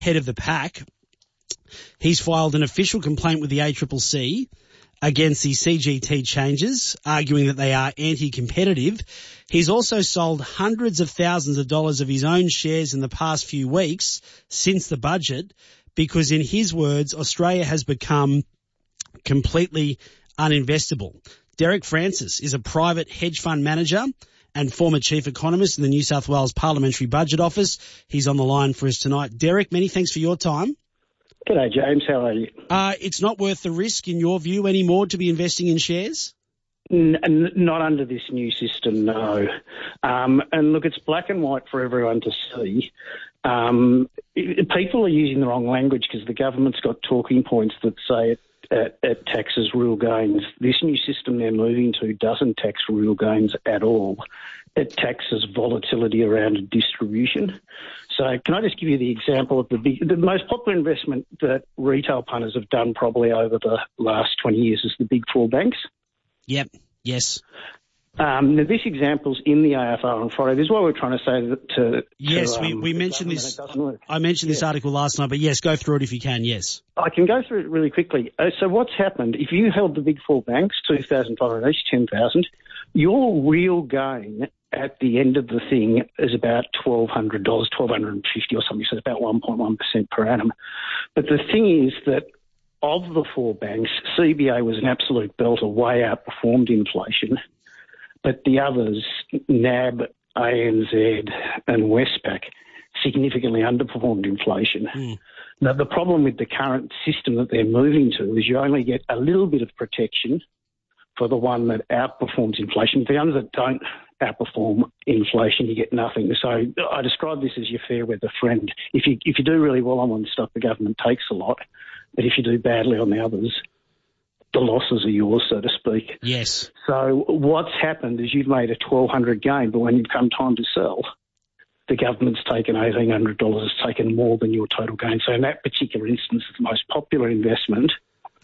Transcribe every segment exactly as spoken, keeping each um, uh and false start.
head of the pack. He's filed an official complaint with the A C C C against the C G T changes, arguing that they are anti-competitive. He's also sold hundreds of thousands of dollars of his own shares in the past few weeks since the budget because, in his words, Australia has become completely uninvestable. Derek Francis is a private hedge fund manager and former chief economist in the New South Wales Parliamentary Budget Office. He's on the line for us tonight. Derek, many thanks for your time. G'day, James. How are you? Uh, it's not worth the risk, in your view, anymore to be investing in shares? N- n- not under this new system, no. Um, and look, it's black and white for everyone to see. Um, it, people are using the wrong language because the government's got talking points that say it, it, it taxes real gains. This new system they're moving to doesn't tax real gains at all. It taxes volatility around distribution. So can I just give you the example of the big, the most popular investment that retail punters have done probably over the last twenty years is the big four banks? Yep. Yes. Um, now this example's in the A F R on Friday. This is what we're trying to say that to. Yes, to, we, um, we mentioned this. I mentioned yeah. this article last night, but yes, go through it if you can. Yes. I can go through it really quickly. Uh, so what's happened? If you held the big four banks, two thousand five hundred each, ten thousand, your real gain at the end of the thing is about twelve hundred dollars, twelve hundred fifty dollars or something, so it's about one point one percent per annum. But the thing is that of the four banks, C B A was an absolute belter, way outperformed inflation. But the others, N A B, A N Z and Westpac, significantly underperformed inflation. Mm. Now, the problem with the current system that they're moving to is you only get a little bit of protection for the one that outperforms inflation. The ones that don't outperform inflation, you get nothing. So I describe this as your fair weather friend. If you if you do really well on one stock, the government takes a lot. But if you do badly on the others, the losses are yours, so to speak. Yes. So what's happened is you've made a twelve hundred dollars gain, but when you've come time to sell, the government's taken eighteen hundred dollars, it's taken more than your total gain. So in that particular instance, the most popular investment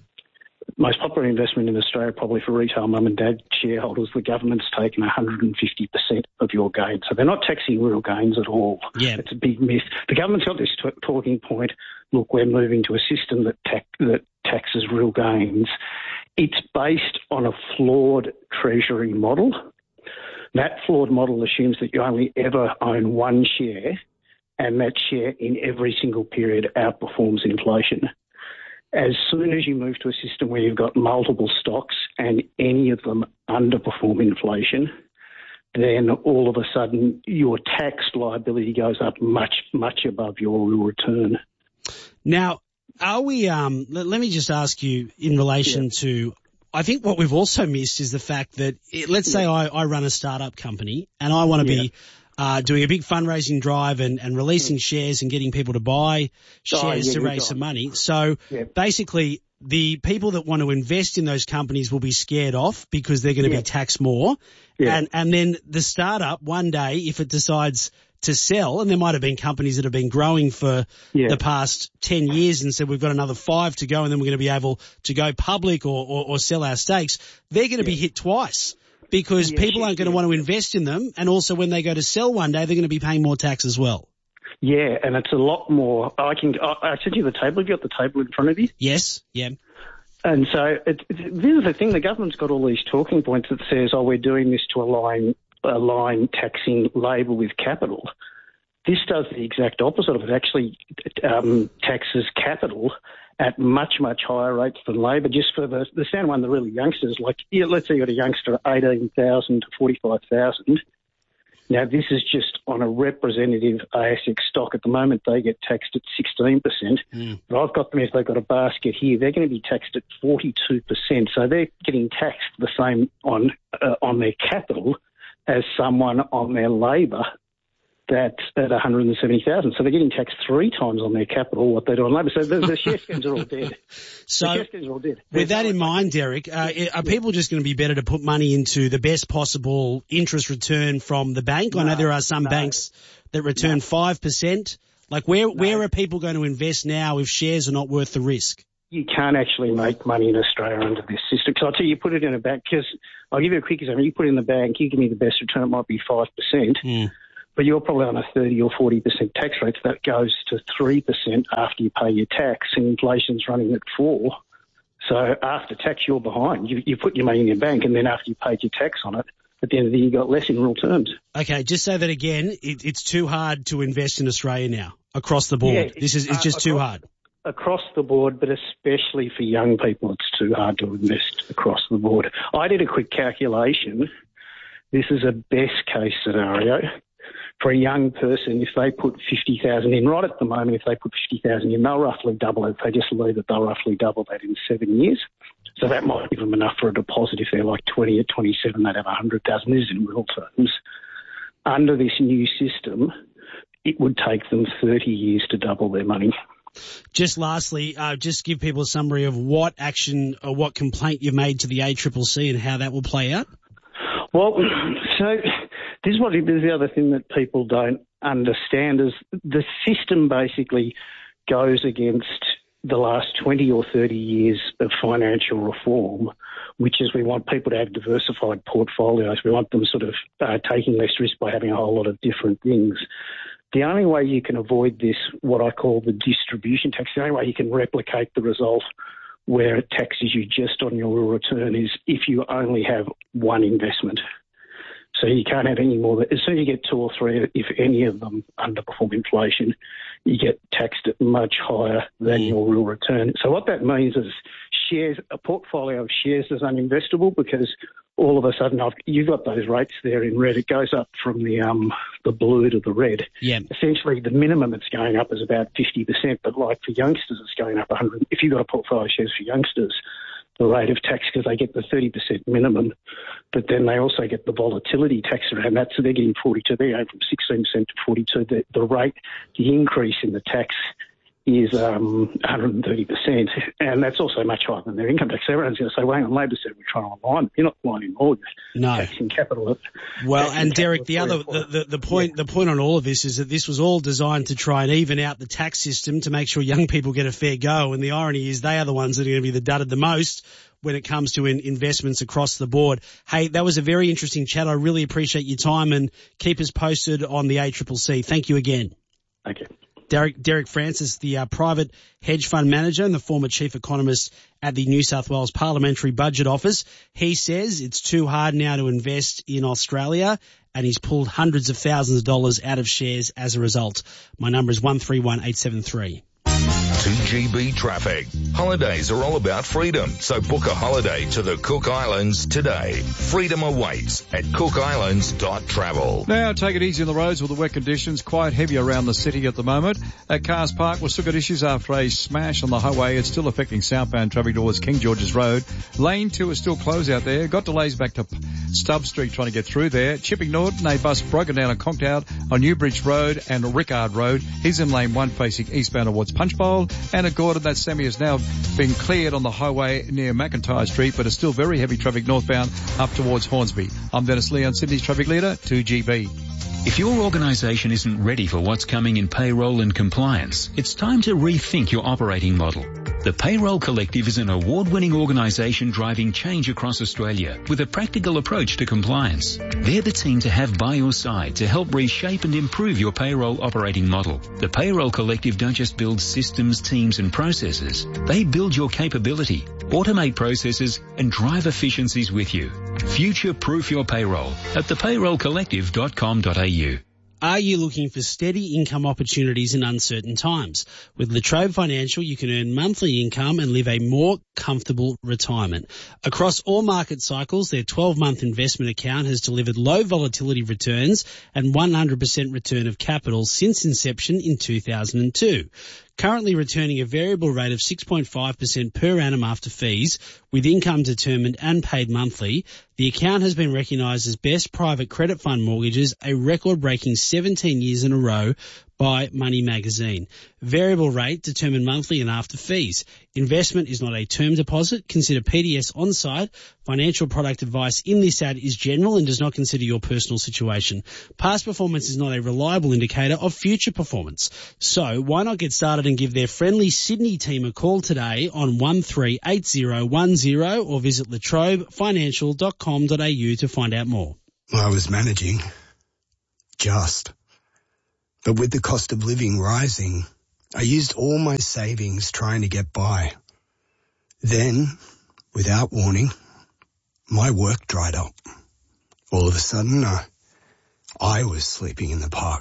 Most popular investment in Australia, probably for retail mum and dad shareholders, the government's taken one hundred fifty percent of your gain. So they're not taxing real gains at all. Yeah. It's a big myth. The government's got this t- talking point, look, we're moving to a system that, ta- that taxes real gains. It's based on a flawed treasury model. That flawed model assumes that you only ever own one share, and that share in every single period outperforms inflation. As soon as you move to a system where you've got multiple stocks and any of them underperform inflation, then all of a sudden your tax liability goes up much, much above your real return. Now, are we, um, let, let me just ask you in relation yeah. to, I think what we've also missed is the fact that, it, let's say yeah. I, I run a startup company and I want to yeah. be Uh, doing a big fundraising drive and, and releasing shares and getting people to buy shares oh, yeah, to raise some money. So yeah. basically the people that want to invest in those companies will be scared off because they're going to yeah. be taxed more. Yeah. And, and then the startup one day, if it decides to sell, and there might have been companies that have been growing for yeah. the past ten years and said we've got another five to go and then we're going to be able to go public or, or, or sell our stakes, they're going to yeah. be hit twice. Because yeah, people aren't going to want to invest in them, and also when they go to sell one day, they're going to be paying more tax as well. Yeah, and it's a lot more. I can. I, I sent you the table. Have you got the table in front of you? Yes. Yeah. And so it, it, this is the thing. The government's got all these talking points that says, "Oh, we're doing this to align align taxing labour with capital." This does the exact opposite of it. Actually, um, taxes capital at much, much higher rates than labour. Just for the, the sound one, the really youngsters, like, yeah, let's say you've got a youngster at eighteen thousand to forty-five thousand. Now, this is just on a representative A S X stock. At the moment, they get taxed at sixteen percent. Mm. But I've got them, if they've got a basket here, they're going to be taxed at forty-two percent. So they're getting taxed the same on uh, on their capital as someone on their labour that's at one hundred seventy thousand. So they're getting taxed three times on their capital what they do on labour. So the, the share schemes are all dead. So the share schemes are all dead. With that in mind, Derek, uh, are people just going to be better to put money into the best possible interest return from the bank? No, I know there are some no, banks that return no. five percent. Like where, no. where are people going to invest now if shares are not worth the risk? You can't actually make money in Australia under this system. So I'll tell you, you put it in a bank, because I'll give you a quick example. You put it in the bank, you give me the best return, it might be five percent. Mm. but you're probably on a thirty or forty percent tax rate. So that goes to three percent after you pay your tax, and inflation's running at four. So after tax, you're behind. You, you put your money in your bank, and then after you paid your tax on it, at the end of the year, you got less in real terms. Okay, just say that again. It, it's too hard to invest in Australia now, across the board. Yeah, this is it's uh, just across, too hard. Across the board, but especially for young people, it's too hard to invest across the board. I did a quick calculation. This is a best case scenario. For a young person, if they put fifty thousand in, right at the moment, if they put fifty thousand in, they'll roughly double it. If they just leave it, they'll roughly double that in seven years. So that might give them enough for a deposit. If they're like twenty or twenty-seven, they'd have one hundred thousand. This is in real terms. Under this new system, it would take them thirty years to double their money. Just lastly, uh, just give people a summary of what action or what complaint you made to the A C C C and how that will play out. Well, so this is what this is the other thing that people don't understand is the system basically goes against the last twenty or thirty years of financial reform, which is we want people to have diversified portfolios. We want them sort of uh, taking less risk by having a whole lot of different things. The only way you can avoid this, what I call the distribution tax, the only way you can replicate the result where it taxes you just on your real return is if you only have one investment. So you can't have any more. As soon as you get two or three, if any of them underperform inflation, you get taxed at much higher than mm. your real return. So what that means is shares, a portfolio of shares is uninvestable because all of a sudden, I've, you've got those rates there in red. It goes up from the um the blue to the red. Yeah. Essentially, the minimum it's going up is about fifty percent, but like for youngsters, it's going up one hundred. If you've got a portfolio of shares for youngsters, the rate of tax, because they get the thirty percent minimum, but then they also get the volatility tax around that, so they're getting forty-two. They're going from sixteen percent to forty-two. The, the rate, the increase in the tax is um, one hundred thirty percent, and that's also much higher than their income tax. Everyone's going to say, well, hang on, Labor said we're trying to align. You're not aligning more. No. Taxing capital. Well, and Derek, the other, the, the, the point, yeah. the point on all of this is that this was all designed to try and even out the tax system to make sure young people get a fair go. And the irony is they are the ones that are going to be the dudded the most when it comes to in investments across the board. Hey, that was a very interesting chat. I really appreciate your time and keep us posted on the A C C C. Thank you again. Thank you. Derek, Derek Francis, the uh, private hedge fund manager and the former chief economist at the New South Wales Parliamentary Budget Office. He says it's too hard now to invest in Australia, and he's pulled hundreds of thousands of dollars out of shares as a result. My number is one three one eight seven three. two G B traffic. Holidays are all about freedom, so book a holiday to the Cook Islands today. Freedom awaits at cook islands dot travel. Now, take it easy on the roads with the wet conditions. Quite heavy around the city at the moment. At Cars Park, we've still got issues after a smash on the highway. It's still affecting southbound traffic towards King George's Road. Lane two is still closed out there. Got delays back to Stubb Street trying to get through there. Chipping Norton, a bus broken down and conked out on Newbridge Road and Rickard Road. He's in lane one facing eastbound towards Punchbowl. And at Gordon, that semi has now been cleared on the highway near McIntyre Street, but it's still very heavy traffic northbound up towards Hornsby. I'm Dennis Leon, Sydney's traffic leader, two G B. If your organisation isn't ready for what's coming in payroll and compliance, it's time to rethink your operating model. The Payroll Collective is an award-winning organisation driving change across Australia with a practical approach to compliance. They're the team to have by your side to help reshape and improve your payroll operating model. The Payroll Collective don't just build systems, teams and processes. They build your capability, automate processes and drive efficiencies with you. Future-proof your payroll at the payroll collective dot com dot a u. Are you looking for steady income opportunities in uncertain times? With Latrobe Financial, you can earn monthly income and live a more comfortable retirement. Across all market cycles, their twelve-month investment account has delivered low volatility returns and one hundred percent return of capital since inception in two thousand two. Currently returning a variable rate of six point five percent per annum after fees, with income determined and paid monthly, the account has been recognised as Best Private Credit Fund Mortgages, a record-breaking seventeen years in a row by Money Magazine. Variable rate determined monthly and after fees. Investment is not a term deposit. Consider P D S on-site. Financial product advice in this ad is general and does not consider your personal situation. Past performance is not a reliable indicator of future performance. So why not get started and give their friendly Sydney team a call today on one three eight zero one zero or visit latrobe financial dot com dot a u to find out more. I was managing. Just. But with the cost of living rising, I used all my savings trying to get by. Then, without warning, my work dried up. All of a sudden, I, I was sleeping in the park.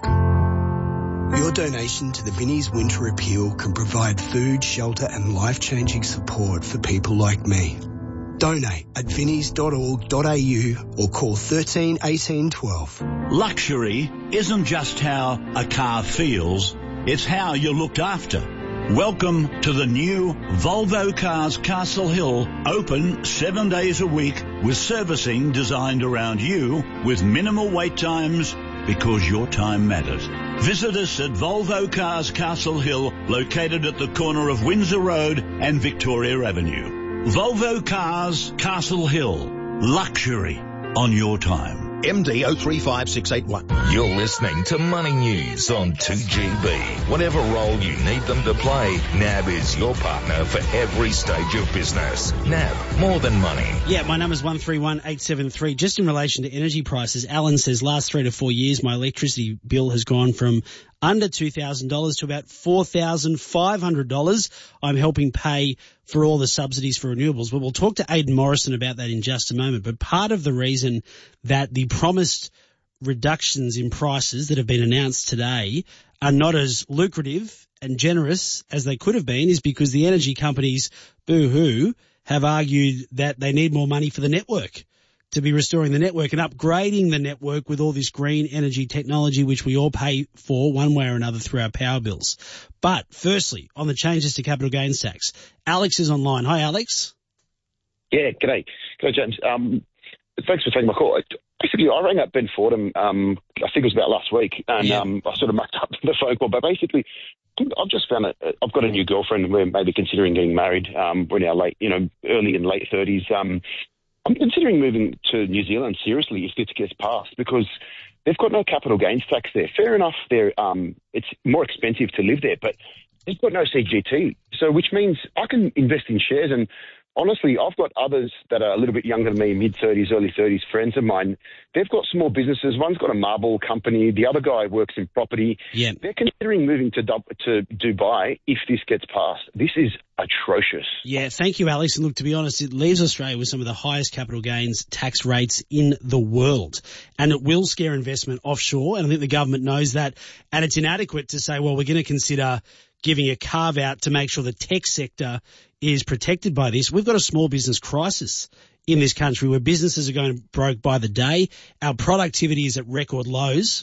Your donation to the Vinnie's Winter Appeal can provide food, shelter and life-changing support for people like me. Donate at vinnies dot org dot a u or call thirteen eighteen twelve. Luxury isn't just how a car feels, it's how you're looked after. Welcome to the new Volvo Cars Castle Hill, open seven days a week with servicing designed around you with minimal wait times because your time matters. Visit us at Volvo Cars Castle Hill, located at the corner of Windsor Road and Victoria Avenue. Volvo Cars Castle Hill. Luxury on your time. M D zero three five six eight one. You're listening to Money News on two G B. Whatever role you need them to play, N A B is your partner for every stage of business. N A B, more than money. Yeah, my number's one three one eight seven three. Just in relation to energy prices, Alan says last three to four years my electricity bill has gone from under two thousand dollars to about four thousand five hundred dollars. I'm helping pay for all the subsidies for renewables. But we'll talk to Aidan Morrison about that in just a moment. But part of the reason that the promised reductions in prices that have been announced today are not as lucrative and generous as they could have been is because the energy companies, boo-hoo, have argued that they need more money for the network, to be restoring the network and upgrading the network with all this green energy technology, which we all pay for one way or another through our power bills. But firstly, on the changes to capital gains tax, Alex is online. Hi, Alex. Yeah, g'day. G'day, James. Um, thanks for taking my call. Basically, I rang up Ben Fordham, um, I think it was about last week, and yeah. um, I sort of mucked up the phone call. But basically, I've just found that I've got a new girlfriend. We're maybe considering getting married. Um, we're now late, you know, early and late thirties. Um, I'm considering moving to New Zealand seriously if this gets passed because they've got no capital gains tax there. Fair enough, they're, um, it's more expensive to live there, but they've got no C G T. So which means I can invest in shares. And honestly, I've got others that are a little bit younger than me, mid-thirties, early thirties, friends of mine. They've got small businesses. One's got a marble company. The other guy works in property. Yeah. They're considering moving to, Dub- to Dubai if this gets passed. This is atrocious. Yeah, thank you, Alex. And look, to be honest, it leaves Australia with some of the highest capital gains tax rates in the world. And it will scare investment offshore. And I think the government knows that. And it's inadequate to say, well, we're going to consider giving a carve out to make sure the tech sector is protected by this. We've got a small business crisis in this country where businesses are going broke by the day. Our productivity is at record lows.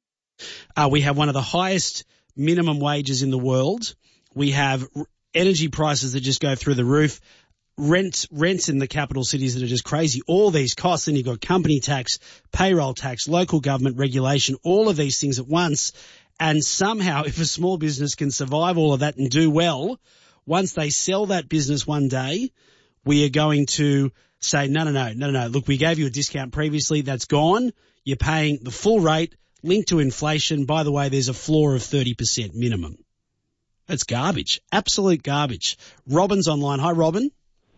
Uh, we have one of the highest minimum wages in the world. We have r- energy prices that just go through the roof. Rent, rents in the capital cities that are just crazy. All these costs. Then you've got company tax, payroll tax, local government regulation, all of these things at once. And somehow, if a small business can survive all of that and do well, once they sell that business one day, we are going to say, no, no, no, no, no. Look, we gave you a discount previously. That's gone. You're paying the full rate linked to inflation. By the way, there's a floor of thirty percent minimum. That's garbage. Absolute garbage. Robin's online. Hi, Robin.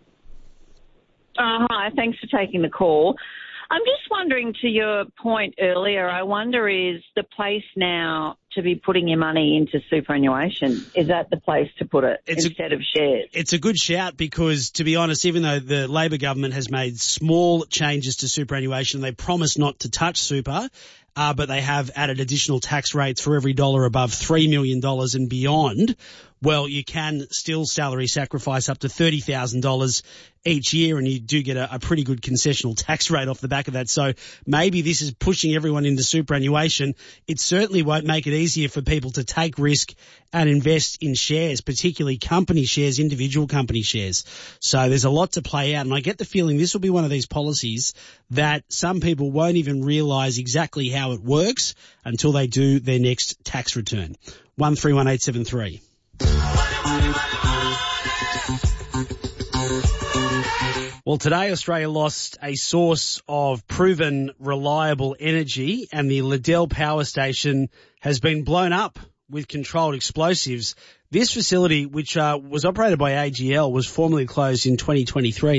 Uh, hi. Thanks for taking the call. I'm just wondering, to your point earlier, I wonder is the place now to be putting your money into superannuation? Is that the place to put it it's instead a, of shares? It's a good shout because, to be honest, even though the Labor government has made small changes to superannuation, they promise not to touch super, uh, but they have added additional tax rates for every dollar above three million dollars and beyond. Well, you can still salary sacrifice up to thirty thousand dollars each year, and you do get a, a pretty good concessional tax rate off the back of that. So maybe this is pushing everyone into superannuation. It certainly won't make it easier for people to take risk and invest in shares, particularly company shares, individual company shares. So there's a lot to play out, and I get the feeling this will be one of these policies that some people won't even realise exactly how it works until they do their next tax return. one three one eight seven three. Well, today Australia lost a source of proven reliable energy, and the Liddell Power Station has been blown up with controlled explosives. This facility, which uh, was operated by A G L, was formally closed in twenty twenty-three.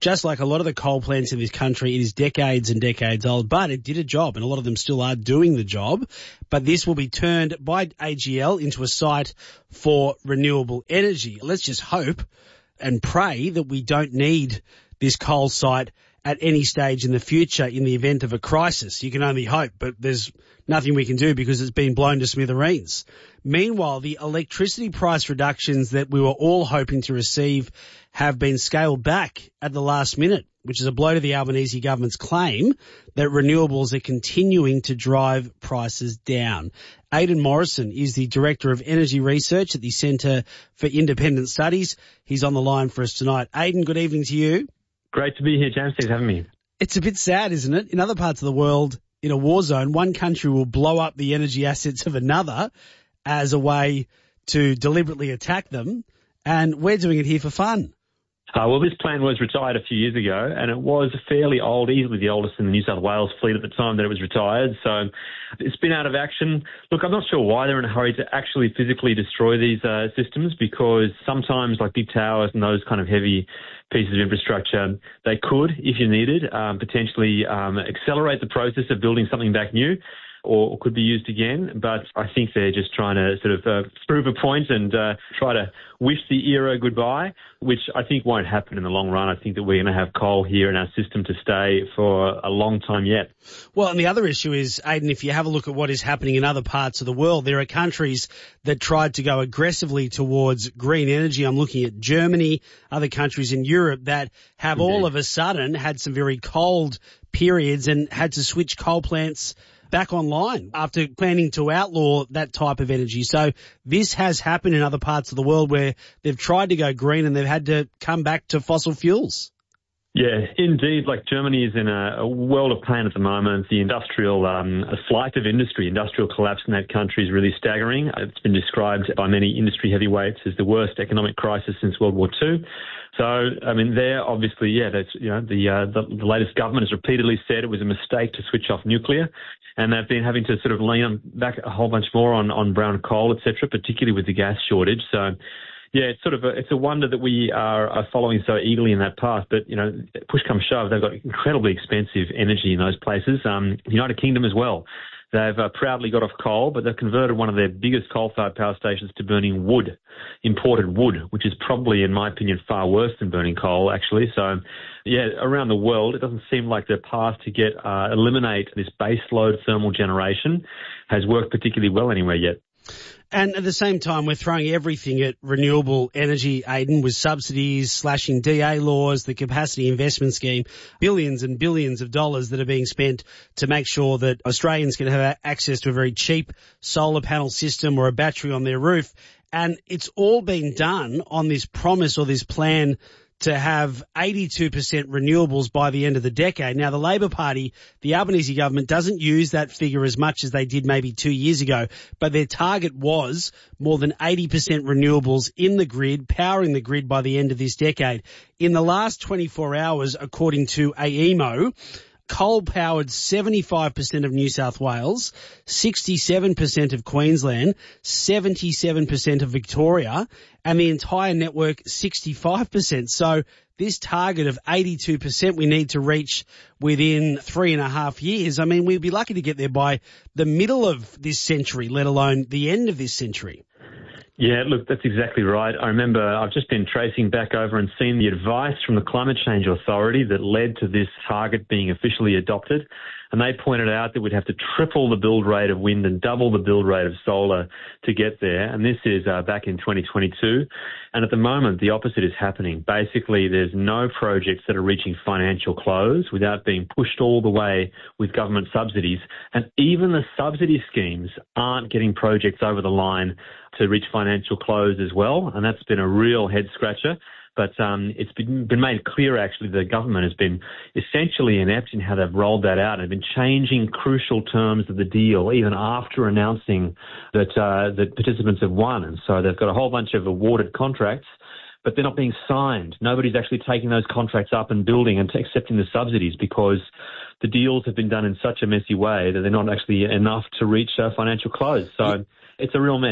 just like a lot of the coal plants in this country, it is decades and decades old, but it did a job, and a lot of them still are doing the job. But this will be turned by A G L into a site for renewable energy. Let's just hope and pray that we don't need this coal site at any stage in the future in the event of a crisis. You can only hope, but there's nothing we can do because it's been blown to smithereens. Meanwhile, the electricity price reductions that we were all hoping to receive have been scaled back at the last minute, which is a blow to the Albanese government's claim that renewables are continuing to drive prices down. Aidan Morrison is the Director of Energy Research at the Centre for Independent Studies. He's on the line for us tonight. Aidan, good evening to you. Great to be here, James. Thanks for having me. It's a bit sad, isn't it? In other parts of the world, in a war zone, one country will blow up the energy assets of another as a way to deliberately attack them, and we're doing it here for fun. Uh, well, this plan was retired a few years ago, and it was fairly old, easily the oldest in the New South Wales fleet at the time that it was retired. So it's been out of action. Look, I'm not sure why they're in a hurry to actually physically destroy these uh, systems, because sometimes, like big towers and those kind of heavy pieces of infrastructure, they could, if you needed, um, potentially um, accelerate the process of building something back new, or could be used again. But I think they're just trying to sort of uh, prove a point and uh, try to wish the era goodbye, which I think won't happen in the long run. I think that we're going to have coal here in our system to stay for a long time yet. Well, and the other issue is, Aidan, if you have a look at what is happening in other parts of the world, there are countries that tried to go aggressively towards green energy. I'm looking at Germany, other countries in Europe that have Indeed. all of a sudden had some very cold periods and had to switch coal plants back online after planning to outlaw that type of energy. So this has happened in other parts of the world where they've tried to go green and they've had to come back to fossil fuels. Yeah, indeed. Like Germany is in a, a world of pain at the moment. The industrial um, flight of industry, industrial collapse in that country is really staggering. It's been described by many industry heavyweights as the worst economic crisis since World War Two. So, I mean, there obviously, yeah, that's, you know, the, uh, the the latest government has repeatedly said it was a mistake to switch off nuclear, and they've been having to sort of lean back a whole bunch more on, on brown coal, et cetera, particularly with the gas shortage. So, yeah, it's sort of a, it's a wonder that we are, are following so eagerly in that path. But, you know, push comes shove, they've got incredibly expensive energy in those places. Um, the United Kingdom as well. They've uh, proudly got off coal, but they've converted one of their biggest coal-fired power stations to burning wood, imported wood, which is probably, in my opinion, far worse than burning coal, actually. So, yeah, around the world, it doesn't seem like the path to get uh, eliminate this baseload thermal generation has worked particularly well anywhere yet. And at the same time, we're throwing everything at renewable energy, Aidan, with subsidies, slashing D A laws, the capacity investment scheme, billions and billions of dollars that are being spent to make sure that Australians can have access to a very cheap solar panel system or a battery on their roof. And it's all been done on this promise or this plan to have eighty-two percent renewables by the end of the decade. Now, the Labor Party, the Albanese government, doesn't use that figure as much as they did maybe two years ago, but their target was more than eighty percent renewables in the grid, powering the grid by the end of this decade. In the last twenty-four hours, according to A E M O, coal-powered seventy-five percent of New South Wales, sixty-seven percent of Queensland, seventy-seven percent of Victoria, and the entire network sixty-five percent. So this target of eighty-two percent we need to reach within three and a half years. I mean, we'd be lucky to get there by the middle of this century, let alone the end of this century. Yeah, look, that's exactly right. I remember I've just been tracing back over and seen the advice from the Climate Change Authority that led to this target being officially adopted. And they pointed out that we'd have to triple the build rate of wind and double the build rate of solar to get there. And this is uh, back in twenty twenty-two. And at the moment, the opposite is happening. Basically, there's no projects that are reaching financial close without being pushed all the way with government subsidies. And even the subsidy schemes aren't getting projects over the line to reach financial close as well. And that's been a real head scratcher. But um, it's been, been made clear, actually, the government has been essentially inept in how they've rolled that out and been changing crucial terms of the deal even after announcing that uh, that participants have won. And so they've got a whole bunch of awarded contracts, but they're not being signed. Nobody's actually taking those contracts up and building and t- accepting the subsidies because the deals have been done in such a messy way that they're not actually enough to reach uh, financial close. So it's a real mess.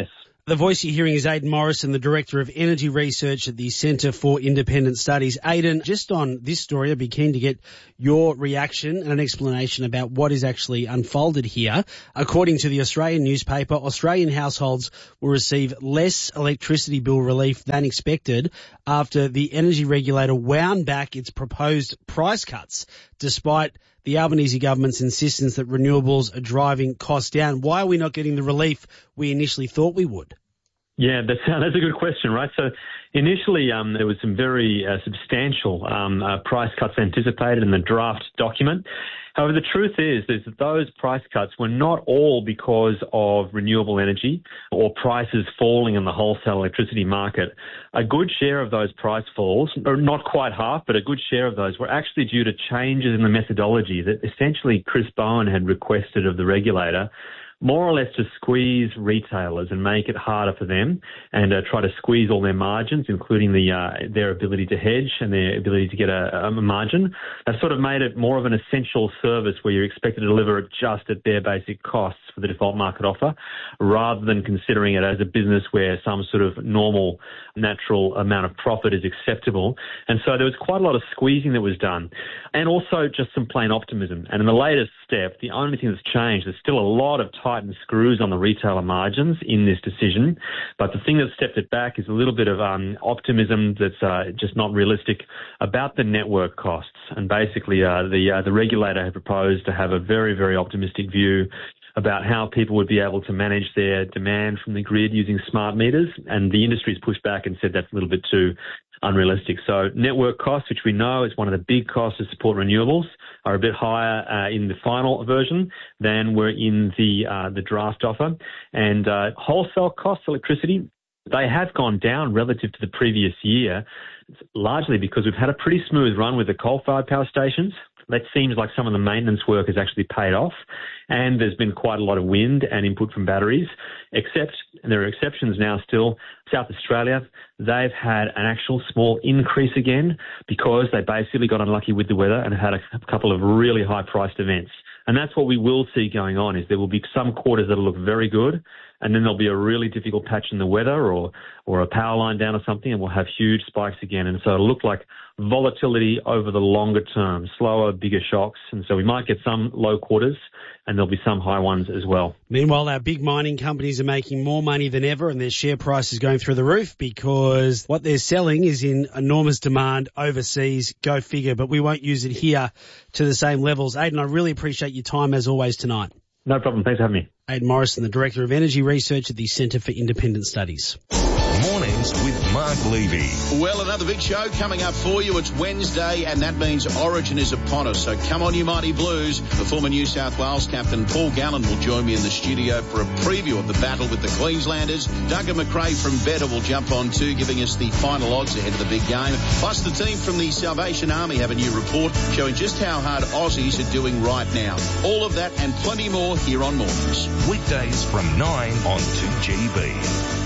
The voice you're hearing is Aidan Morrison, the Director of Energy Research at the Centre for Independent Studies. Aidan, just on this story, I'd be keen to get your reaction and an explanation about what is actually unfolded here. According to the Australian newspaper, Australian households will receive less electricity bill relief than expected after the energy regulator wound back its proposed price cuts, despite the Albanese government's insistence that renewables are driving costs down. Why are we not getting the relief we initially thought we would? Yeah, that's, that's a good question, right? So initially um, there was some very uh, substantial um, uh, price cuts anticipated in the draft document. However, the truth is, is that those price cuts were not all because of renewable energy or prices falling in the wholesale electricity market. A good share of those price falls, or not quite half, but a good share of those were actually due to changes in the methodology that essentially Chris Bowen had requested of the regulator, more or less to squeeze retailers and make it harder for them and uh, try to squeeze all their margins, including the uh, their ability to hedge and their ability to get a, a margin. That sort of made it more of an essential service where you're expected to deliver it just at their basic costs for the default market offer, rather than considering it as a business where some sort of normal, natural amount of profit is acceptable. And so there was quite a lot of squeezing that was done, and also just some plain optimism. And in the latest step, the only thing that's changed, there's still a lot of tightened screws on the retailer margins in this decision, but the thing that stepped it back is a little bit of um, optimism that's uh, just not realistic about the network costs. And basically, uh, the uh, the regulator had proposed to have a very, very optimistic view about how people would be able to manage their demand from the grid using smart meters, and the industry's pushed back and said that's a little bit too unrealistic. So network costs, which we know is one of the big costs to support renewables, are a bit higher uh, in the final version than were in the uh, the draft offer. And uh, wholesale costs, electricity, they have gone down relative to the previous year, largely because we've had a pretty smooth run with the coal-fired power stations. That seems like some of the maintenance work has actually paid off, and there's been quite a lot of wind and input from batteries, except, and there are exceptions now still, South Australia, they've had an actual small increase again because they basically got unlucky with the weather and had a couple of really high-priced events. And that's what we will see going on, is there will be some quarters that will look very good, and then there'll be a really difficult patch in the weather or or a power line down or something, and we'll have huge spikes again. And so it'll look like volatility over the longer term, slower, bigger shocks. And so we might get some low quarters, and there'll be some high ones as well. Meanwhile, our big mining companies are making more money than ever, and their share price is going through the roof because what they're selling is in enormous demand overseas. Go figure, but we won't use it here to the same levels. Aidan, I really appreciate your time as always tonight. No problem. Thanks for having me. Aidan Morrison, the Director of Energy Research at the Centre for Independent Studies. Mornings with Mark Levy. Well, another big show coming up for you. It's Wednesday, and that means Origin is upon us. So come on, you mighty Blues. The former New South Wales captain Paul Gallen will join me in the studio for a preview of the battle with the Queenslanders. Duncan McRae from Better will jump on too, giving us the final odds ahead of the big game. Plus, the team from the Salvation Army have a new report showing just how hard Aussies are doing right now. All of that and plenty more here on Mornings. Weekdays from nine on two G B.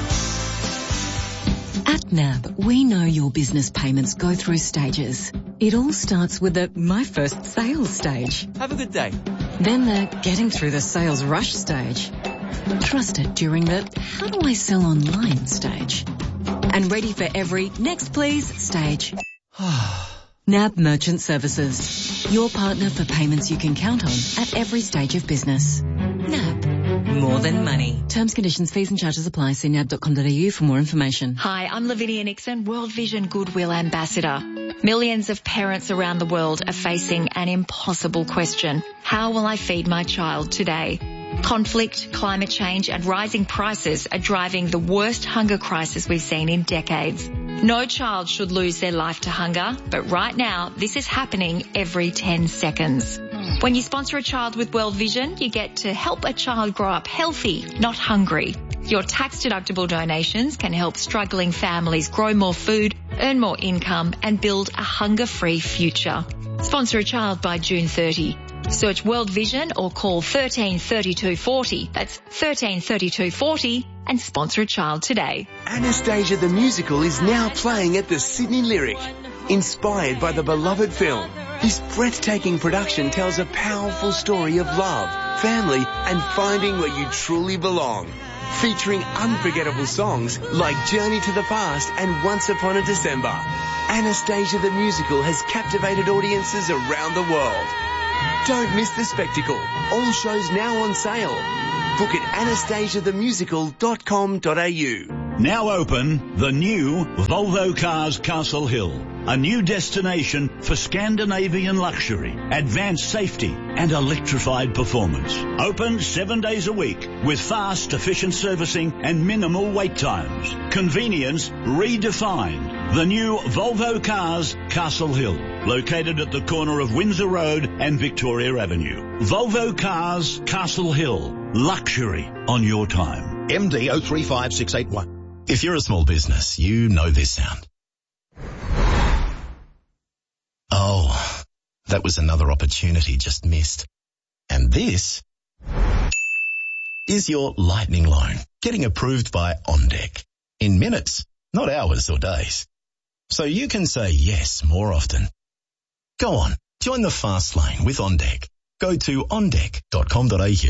At N A B, we know your business payments go through stages. It all starts with the My First Sales stage. Have a good day. Then the Getting Through the Sales Rush stage. Trusted during the How do I sell online stage. And ready for every Next Please stage. N A B Merchant Services. Your partner for payments you can count on at every stage of business. N A B. More than money. Terms, conditions, fees and charges apply. See nab dot com dot a u for more information. Hi, I'm Lavinia Nixon, World Vision Goodwill Ambassador. Millions of parents around the world are facing an impossible question. How will I feed my child today? Conflict, climate change and rising prices are driving the worst hunger crisis we've seen in decades. No child should lose their life to hunger, but right now this is happening every ten seconds. When you sponsor a child with World Vision, you get to help a child grow up healthy, not hungry. Your tax-deductible donations can help struggling families grow more food, earn more income and build a hunger-free future. Sponsor a child by June thirtieth. Search World Vision or call thirteen thirty-two forty. That's thirteen thirty-two forty and sponsor a child today. Anastasia the Musical is now playing at the Sydney Lyric. Inspired by the beloved film, this breathtaking production tells a powerful story of love, family and finding where you truly belong. featuring unforgettable songs like Journey to the Past and Once Upon a December. Anastasia the Musical has captivated audiences around the world. Don't miss the spectacle. All shows now on sale. Book at anastasia the musical dot com dot a u. Now open the new Volvo Cars Castle Hill, a new destination for Scandinavian luxury, advanced safety and electrified performance. Open seven days a week with fast, efficient servicing and minimal wait times. Convenience redefined. The new Volvo Cars Castle Hill, located at the corner of Windsor Road and Victoria Avenue. Volvo Cars Castle Hill, luxury on your time. M D zero three five six eight one. If you're a small business, you know this sound. Oh, that was another opportunity just missed. And this is your lightning loan getting approved by OnDeck in minutes, not hours or days. So you can say yes more often. Go on, join the fast lane with OnDeck. Go to on deck dot com dot a u.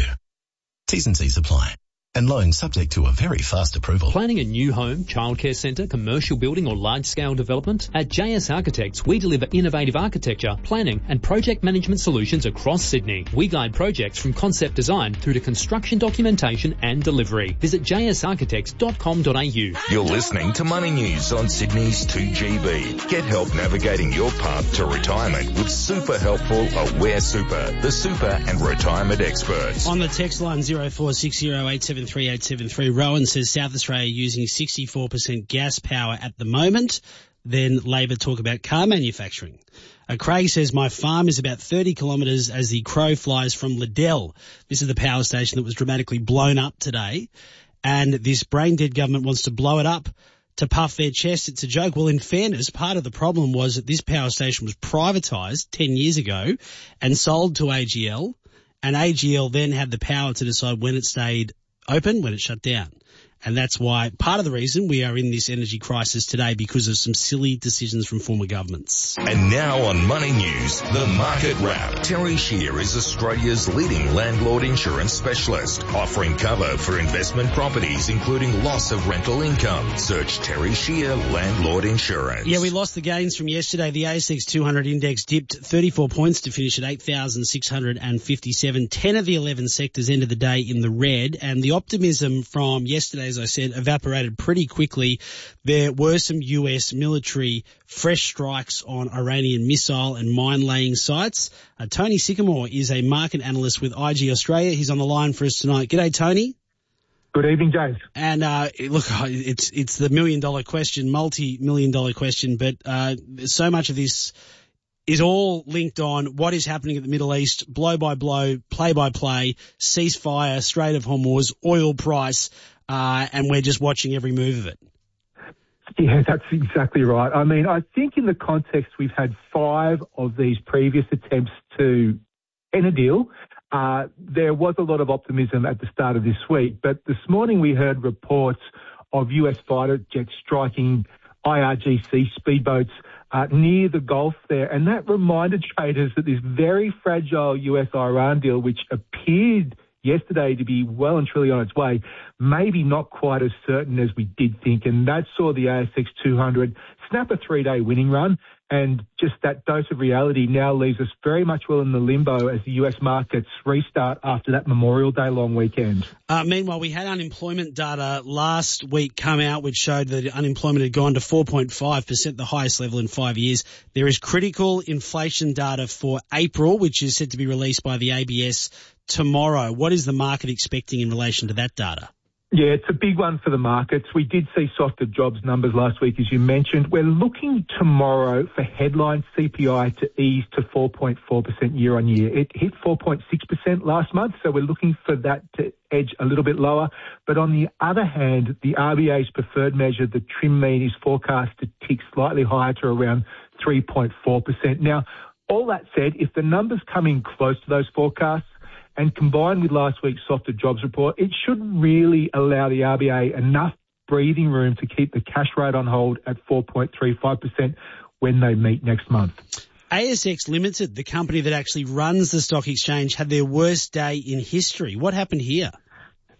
T's and C's apply. And loans subject to a very fast approval. Planning a new home, childcare centre, commercial building or large-scale development? At J S Architects, we deliver innovative architecture, planning and project management solutions across Sydney. We guide projects from concept design through to construction documentation and delivery. Visit j s architects dot com dot a u. You're listening to Money News on Sydney's two G B. Get help navigating your path to retirement with super helpful Aware Super, the super and retirement experts. On the text line zero four six zero eight seven three eight seven three, Rowan says South Australia using sixty-four percent gas power at the moment. Then Labor talk about car manufacturing. Uh, Craig says my farm is about thirty kilometres as the crow flies from Liddell. This is the power station that was dramatically blown up today. And this brain-dead government wants to blow it up to puff their chest. It's a joke. Well, in fairness, part of the problem was that this power station was privatised ten years ago and sold to A G L. And A G L then had the power to decide when it stayed open, when it shut down. And that's why part of the reason we are in this energy crisis today, because of some silly decisions from former governments. And now on Money News, the Market Wrap. Terry Shear is Australia's leading landlord insurance specialist, offering cover for investment properties, including loss of rental income. Search Terry Shear Landlord Insurance. Yeah, we lost the gains from yesterday. The A S X two hundred index dipped thirty-four points to finish at eight thousand six hundred fifty-seven. ten of the eleven sectors ended the day in the red, and the optimism from yesterday, as I said, evaporated pretty quickly. There were some U S military fresh strikes on Iranian missile and mine-laying sites. Uh, Tony Sycamore is a market analyst with I G Australia. He's on the line for us tonight. G'day, Tony. Good evening, James. And uh, look, it's it's the million-dollar question, multi-million dollar question, but uh, so much of this is all linked on what is happening at the Middle East, blow by blow, play by play, ceasefire, Strait of Hormuz, oil price, uh, and we're just watching every move of it. Yeah, that's exactly right. I mean, I think in the context we've had five of these previous attempts to end a deal. Uh, there was a lot of optimism at the start of this week, but this morning we heard reports of U S fighter jets striking I R G C speedboats uh, near the Gulf there, and that reminded traders that this very fragile U S Iran deal, which appeared yesterday to be well and truly on its way, maybe not quite as certain as we did think, and that saw the A S X two hundred snap a three-day winning run, and just that dose of reality now leaves us very much well in the limbo as the U S markets restart after that Memorial Day long weekend. Uh, meanwhile, we had unemployment data last week come out which showed that unemployment had gone to four point five percent, the highest level in five years. There is critical inflation data for April, which is said to be released by the A B S tomorrow. What is the market expecting in relation to that data? Yeah, it's a big one for the markets. We did see softer jobs numbers last week, as you mentioned. We're looking tomorrow for headline C P I to ease to four point four percent year on year. It hit four point six percent last month, so we're looking for that to edge a little bit lower. But on the other hand, the R B A's preferred measure, the trim mean, is forecast to tick slightly higher to around three point four percent. Now, all that said, if the numbers come in close to those forecasts, and combined with last week's softer jobs report, it should really allow the R B A enough breathing room to keep the cash rate on hold at four point three five percent when they meet next month. A S X Limited, the company that actually runs the stock exchange, had their worst day in history. What happened here?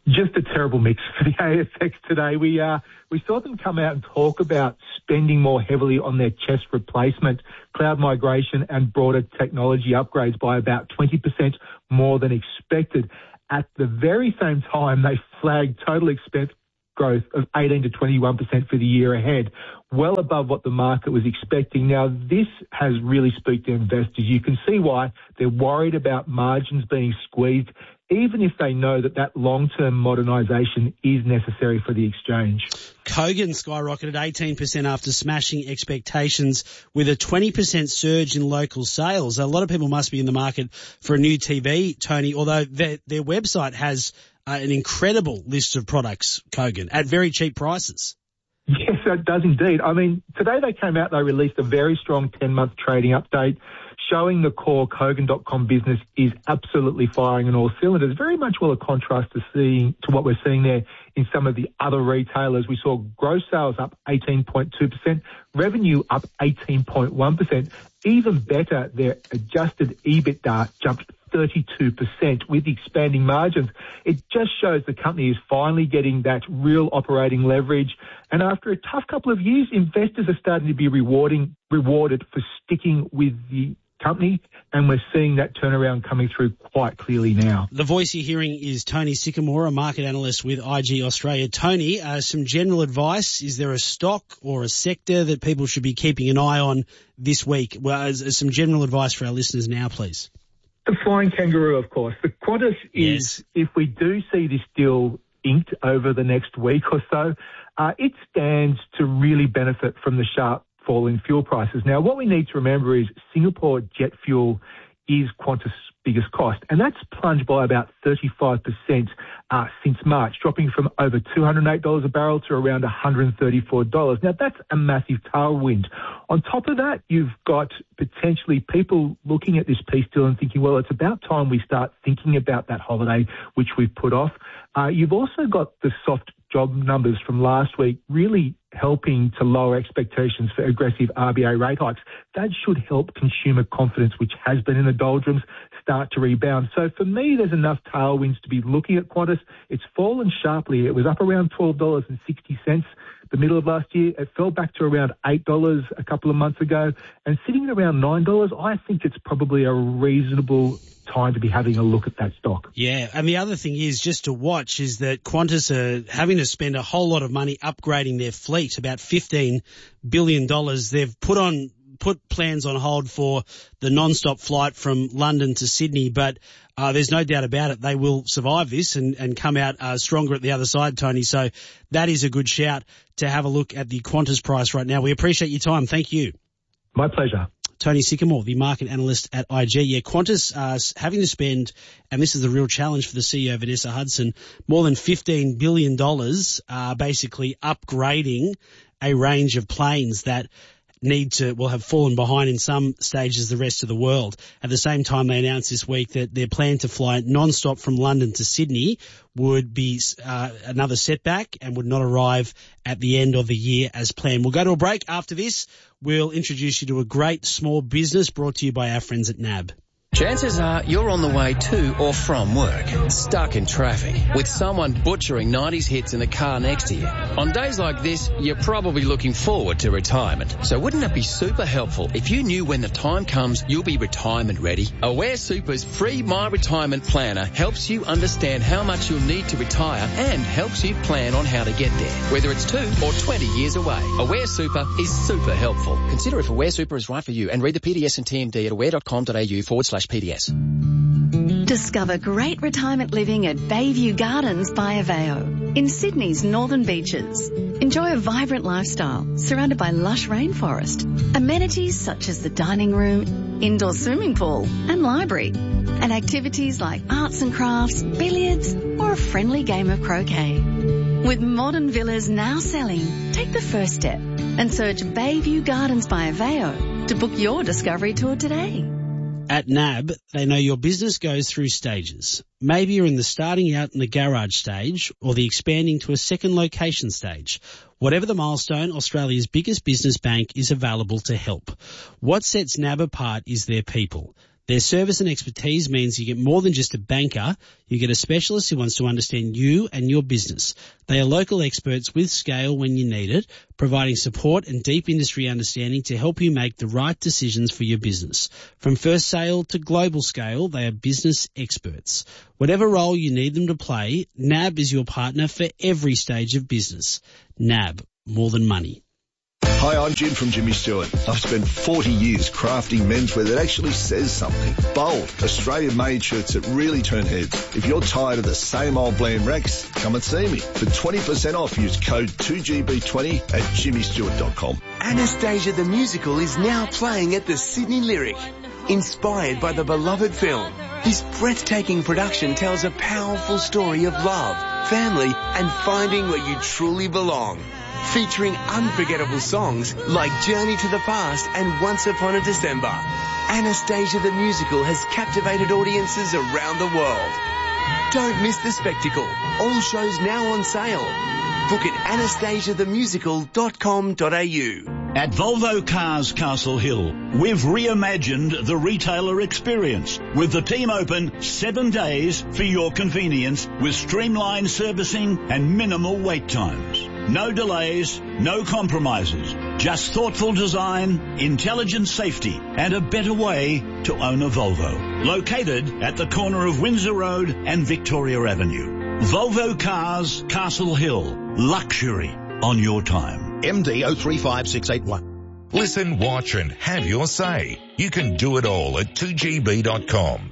Just a terrible mix for the A S X today. We uh, we saw them come out and talk about spending more heavily on their chest replacement, cloud migration and broader technology upgrades by about twenty percent more than expected. At the very same time, they flagged total expense growth of eighteen to twenty-one percent for the year ahead, well above what the market was expecting. Now, this has really spooked to investors. You can see why they're worried about margins being squeezed, even if they know that that long-term modernisation is necessary for the exchange. Kogan skyrocketed eighteen percent after smashing expectations with a twenty percent surge in local sales. A lot of people must be in the market for a new T V, Tony, although their, their website has uh, an incredible list of products, Kogan, at very cheap prices. Yes, it does indeed. I mean, today they came out, they released a very strong ten-month trading update showing the core Kogan dot com business is absolutely firing on all cylinders. Very much well a contrast to seeing to what we're seeing there in some of the other retailers. We saw gross sales up eighteen point two percent, revenue up eighteen point one percent. Even better, their adjusted EBITDA jumped thirty-two percent with expanding margins. It just shows the company is finally getting that real operating leverage. And after a tough couple of years, investors are starting to be rewarding, rewarded for sticking with the company, and we're seeing that turnaround coming through quite clearly now. The voice you're hearing is Tony Sycamore, a market analyst with I G Australia. Tony, uh, some general advice. Is there a stock or a sector that people should be keeping an eye on this week? Well, as, as some general advice for our listeners now, please. The flying kangaroo, of course. The Qantas is, yes. If we do see this deal inked over the next week or so, uh, it stands to really benefit from the sharp fall in fuel prices. Now, what we need to remember is Singapore jet fuel is Qantas' biggest cost, and that's plunged by about thirty-five percent uh, since March, dropping from over two hundred eight dollars a barrel to around one hundred thirty-four dollars. Now, that's a massive tailwind. On top of that, you've got potentially people looking at this peace deal and thinking, well, it's about time we start thinking about that holiday, which we've put off. Uh, you've also got the soft job numbers from last week really helping to lower expectations for aggressive R B A rate hikes. That should help consumer confidence, which has been in the doldrums, start to rebound. So for me, there's enough tailwinds to be looking at Qantas. It's fallen sharply. It was up around twelve dollars and sixty cents the middle of last year. It fell back to around eight dollars a couple of months ago. And sitting at around nine dollars, I think it's probably a reasonable time to be having a look at that stock. Yeah, and the other thing is just to watch is that Qantas are having to spend a whole lot of money upgrading their fleet, about fifteen billion dollars. They've put on put plans on hold for the non-stop flight from London to Sydney, but uh, there's no doubt about it, they will survive this and, and come out uh, stronger at the other side, Tony. So that is a good shout to have a look at the Qantas price right now. We appreciate your time. Thank you. My pleasure. Tony Sycamore, the market analyst at I G. Yeah, Qantas uh, having to spend, and this is a real challenge for the C E O, Vanessa Hudson, more than fifteen billion dollars uh, basically upgrading a range of planes that need to, will have fallen behind in some stages the rest of the world. At the same time, they announced this week that their plan to fly non-stop from London to Sydney would be uh, another setback and would not arrive at the end of the year as planned. We'll go to a break. After this, we'll introduce you to a great small business brought to you by our friends at N A B. Chances are you're on the way to or from work, stuck in traffic, with someone butchering nineties hits in the car next to you. On days like this, you're probably looking forward to retirement. So wouldn't it be super helpful if you knew when the time comes you'll be retirement ready? Aware Super's free My Retirement Planner helps you understand how much you'll need to retire and helps you plan on how to get there, whether it's two or twenty years away. Aware Super is super helpful. Consider if Aware Super is right for you and read the P D S and T M D at aware.com.au forward slash P D S. Discover great retirement living at Bayview Gardens by Aveo in Sydney's northern beaches. Enjoy a vibrant lifestyle surrounded by lush rainforest, amenities such as the dining room, indoor swimming pool and library, and activities like arts and crafts, billiards or a friendly game of croquet. With modern villas now selling, take the first step and search Bayview Gardens by Aveo to book your discovery tour today. At N A B, they know your business goes through stages. Maybe you're in the starting out in the garage stage or the expanding to a second location stage. Whatever the milestone, Australia's biggest business bank is available to help. What sets N A B apart is their people. Their service and expertise means you get more than just a banker. You get a specialist who wants to understand you and your business. They are local experts with scale when you need it, providing support and deep industry understanding to help you make the right decisions for your business. From first sale to global scale, they are business experts. Whatever role you need them to play, N A B is your partner for every stage of business. N A B, more than money. Hi, I'm Jim from Jimmy Stewart. I've spent forty years crafting menswear that actually says something. Bold, Australian-made shirts that really turn heads. If you're tired of the same old bland racks, come and see me. For twenty percent off, use code two G B twenty at jimmy stewart dot com. Anastasia the Musical is now playing at the Sydney Lyric. Inspired by the beloved film, this breathtaking production tells a powerful story of love, family, and finding where you truly belong. Featuring unforgettable songs like Journey to the Past and Once Upon a December, Anastasia the Musical has captivated audiences around the world. Don't miss the spectacle. All shows now on sale. Book at anastasia the musical dot com dot a u. At Volvo Cars Castle Hill, we've reimagined the retailer experience with the team open seven days for your convenience with streamlined servicing and minimal wait times. No delays, no compromises, just thoughtful design, intelligent safety, and a better way to own a Volvo. Located at the corner of Windsor Road and Victoria Avenue. Volvo Cars Castle Hill. Luxury on your time. M D zero three five six eight one. Listen, watch and have your say. You can do it all at two G B dot com.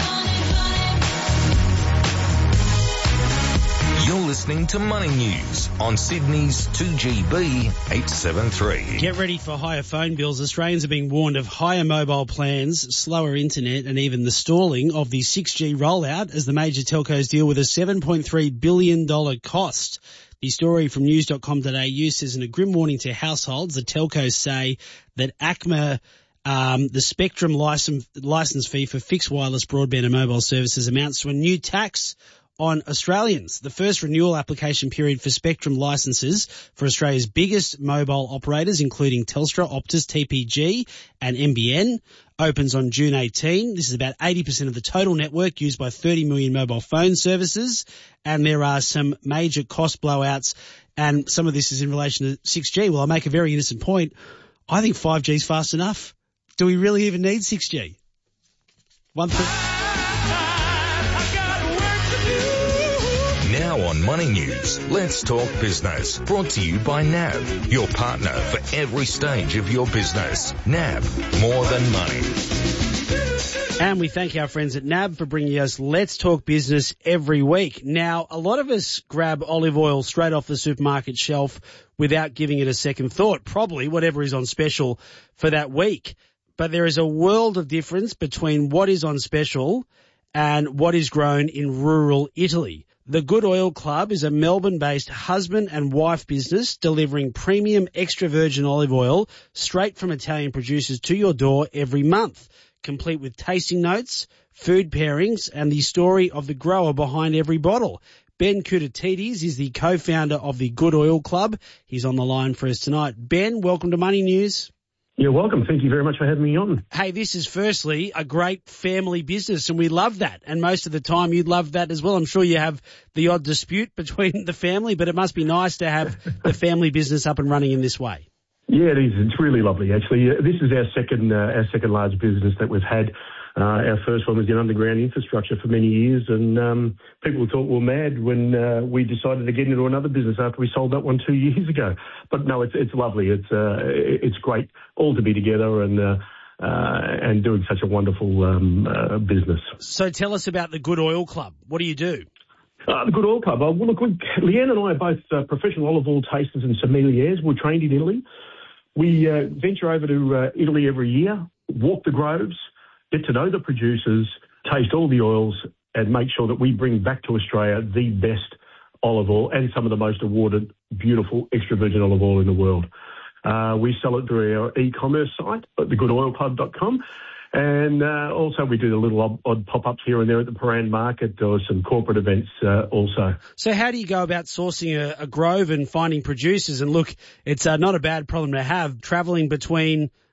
You're listening to Money News on Sydney's two G B eight seven three. Get ready for higher phone bills. Australians are being warned of higher mobile plans, slower internet, and even the stalling of the six G rollout as the major telcos deal with a seven point three billion dollars cost. The story from news dot com dot a u says in a grim warning to households, the telcos say that A C M A, um, the Spectrum license, license fee for fixed wireless broadband and mobile services amounts to a new tax on Australians. The first renewal application period for Spectrum licences for Australia's biggest mobile operators, including Telstra, Optus, T P G and N B N, opens on June eighteenth. This is about eighty percent of the total network used by thirty million mobile phone services. And there are some major cost blowouts. And some of this is in relation to six G. Well, I'll make a very innocent point. I think five G is fast enough. Do we really even need six G? One thing. Now on Money News, let's talk business. Brought to you by N A B, your partner for every stage of your business. N A B, more than money. And we thank our friends at N A B for bringing us Let's Talk Business every week. Now, a lot of us grab olive oil straight off the supermarket shelf without giving it a second thought, probably whatever is on special for that week. But there is a world of difference between what is on special and what is grown in rural Italy. The Good Oil Club is a Melbourne-based husband and wife business delivering premium extra virgin olive oil straight from Italian producers to your door every month, complete with tasting notes, food pairings, and the story of the grower behind every bottle. Ben Koutatides is the co-founder of the Good Oil Club. He's on the line for us tonight. Ben, welcome to Money News. You're welcome. Thank you very much for having me on. Hey, this is firstly a great family business, and we love that. And most of the time you'd love that as well. I'm sure you have the odd dispute between the family, but it must be nice to have the family business up and running in this way. Yeah, it is. It's really lovely, actually. Uh, this is our second, uh, our second large business that we've had. Uh, our first one was in underground infrastructure for many years, and um, people thought we were mad when uh, we decided to get into another business after we sold that one two years ago. But no, it's it's lovely. It's uh, it's great all to be together and uh, uh, and doing such a wonderful um, uh, business. So tell us about the Good Oil Club. What do you do? Uh, the Good Oil Club. Uh, well, look, we, Leanne and I are both uh, professional olive oil tasters and sommeliers. We're trained in Italy. We uh, venture over to uh, Italy every year, walk the groves, get to know the producers, taste all the oils, and make sure that we bring back to Australia the best olive oil and some of the most awarded, beautiful extra virgin olive oil in the world. Uh, we sell it through our e-commerce site at the good oil club dot com. And uh, also we do the little odd, odd pop-ups here and there at the Paran Market or some corporate events uh, also. So how do you go about sourcing a, a grove and finding producers? And look, it's uh, not a bad problem to have, travelling between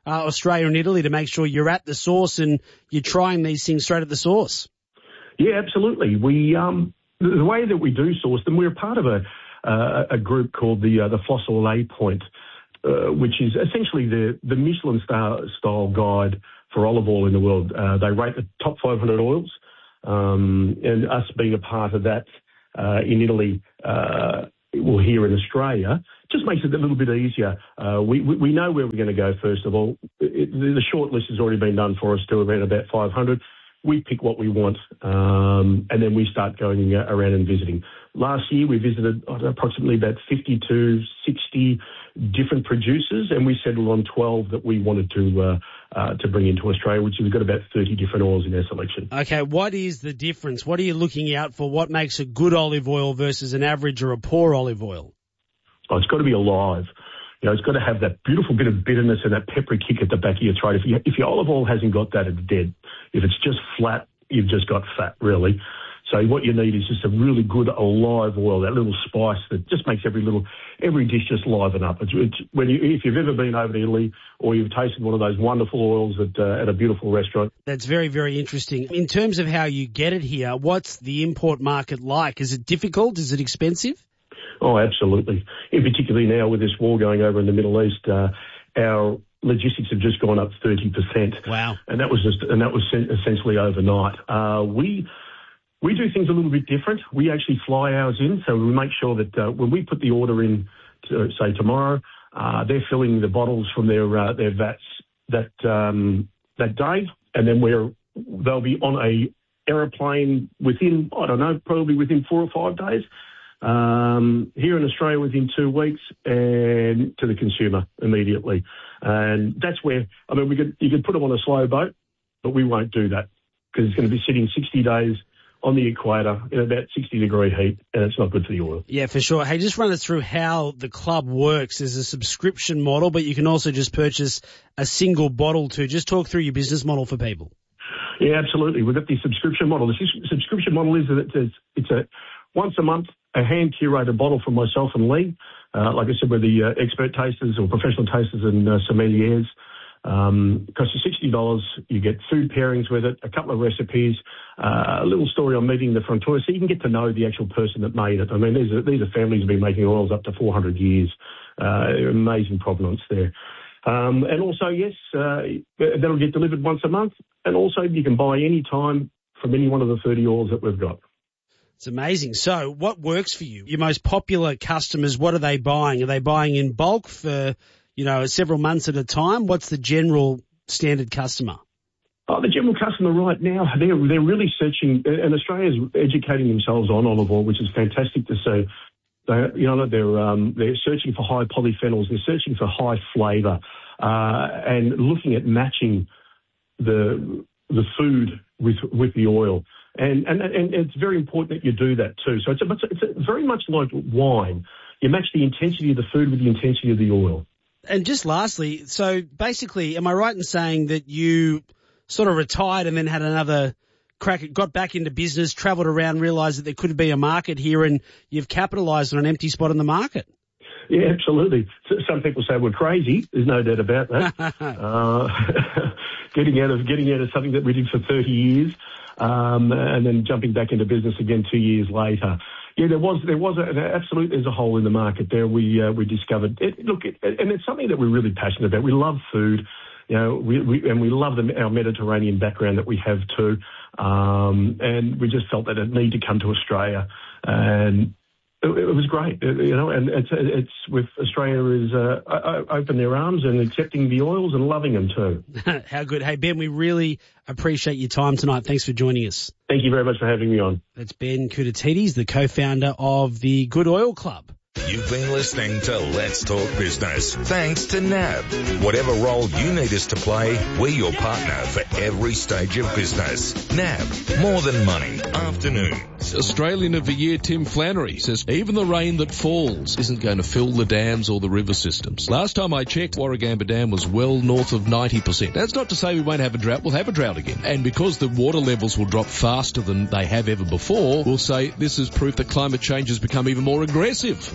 uh, Australia and Italy to make sure you're at the source and you're trying these things straight at the source? Yeah, absolutely. We um, the, the way that we do source them, we're part of a uh, a group called the uh, the Floss Oil A Point, uh, which is essentially the the Michelin star style guide for olive oil in the world. Uh, they rate the top five hundred oils, um, and us being a part of that uh, in Italy, uh, well, here in Australia, just makes it a little bit easier. Uh, we, we we know where we're going to go. First of all, it, the short list has already been done for us to around about five hundred. We pick what we want, um, and then we start going uh, around and visiting. Last year, we visited uh, approximately about fifty to sixty different producers, and we settled on twelve that we wanted to uh, uh, to bring into Australia, which we've got about thirty different oils in our selection. Okay, what is the difference? What are you looking out for? What makes a good olive oil versus an average or a poor olive oil? Oh, it's got to be alive. You know, it's got to have that beautiful bit of bitterness and that peppery kick at the back of your throat. If, you, if your olive oil hasn't got that, it's dead. If it's just flat, you've just got fat, really. So what you need is just a really good alive oil, that little spice that just makes every little every dish just liven up. It's, it's when you, if you've ever been over to Italy or you've tasted one of those wonderful oils at uh, at a beautiful restaurant. That's very, very interesting. In terms of how you get it here, what's the import market like? Is it difficult? Is it expensive? Oh, absolutely. In particularly now with this war going over in the Middle East, uh, our logistics have just gone up thirty percent. Wow. And that was just, and that was essentially overnight. Uh, we, we do things a little bit different. We actually fly ours in, so we make sure that uh, when we put the order in, to, say tomorrow, uh, they're filling the bottles from their uh, their vats that um, that day, and then we're they'll be on a aeroplane within I don't know, probably within four or five days. Um, here in Australia within two weeks and to the consumer immediately. And that's where, I mean, we could, you could put them on a slow boat, but we won't do that because it's going to be sitting sixty days on the equator in about sixty degree heat, and it's not good for the oil. Yeah, for sure. Hey, just run us through how the club works. There's a subscription model, but you can also just purchase a single bottle too. Just talk through your business model for people. Yeah, absolutely. We've got the subscription model. The subscription model is that it's, it's a once a month, a hand-curated bottle from myself and Lee. Uh, like I said, we're the uh, expert tasters or professional tasters and uh, sommeliers. Um, it costs you sixty dollars. You get food pairings with it, a couple of recipes, uh, a little story on meeting the frontier, so you can get to know the actual person that made it. I mean, these are, these are families who have been making oils up to four hundred years. Uh, amazing provenance there. Um, and also, yes, uh, that'll get delivered once a month. And also, you can buy any time from any one of the thirty oils that we've got. It's amazing. So what works for you? Your most popular customers, what are they buying? Are they buying in bulk for, you know, several months at a time? What's the general standard customer? Oh, the general customer right now, they're, they're really searching, and Australia's educating themselves on olive oil, which is fantastic to see. They, you know, they're, um, they're searching for high polyphenols. They're searching for high flavour, uh, and looking at matching the, the food with, with the oil. And, and and it's very important that you do that too. So it's, a, it's a very much like wine. You match the intensity of the food with the intensity of the oil. And just lastly, so basically, am I right in saying that you sort of retired and then had another crack, got back into business, travelled around, realised that there could be a market here and you've capitalised on an empty spot in the market? Yeah, absolutely. Some people say we're crazy. There's no doubt about that. uh, getting out of getting out of something that we did for thirty years. Um, and then jumping back into business again two years later. Yeah, there was there was an absolute there's a hole in the market there. We uh, we discovered it. Look, it, and it's something that we're really passionate about. We love food, you know, we, we and we love the, our Mediterranean background that we have too. Um, and we just felt that it needed to come to Australia, and it, it was great, you know. And it's it's with Australia is uh, open their arms and accepting the oils and loving them too. How good. Hey, Ben, we really appreciate your time tonight. Thanks for joining us. Thank you very much for having me on. That's Ben Koutatides, the co-founder of the Good Oil Club. You've been listening to Let's Talk Business. Thanks to N A B. Whatever role you need us to play, we're your partner for every stage of business. N A B, more than money. Afternoons. Australian of the Year Tim Flannery says even the rain that falls isn't going to fill the dams or the river systems. Last time I checked, Warragamba Dam was well north of ninety percent. That's not to say we won't have a drought. We'll have a drought again. And because the water levels will drop faster than they have ever before, we'll say this is proof that climate change has become even more aggressive.